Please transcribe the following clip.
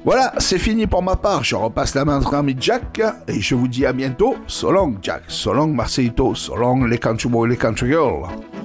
Voilà, c'est fini pour ma part. Je repasse la main à notre ami Jack et je vous dis à bientôt. So long, Jack. So long, Marcelito. So long, les country boys, les country girls.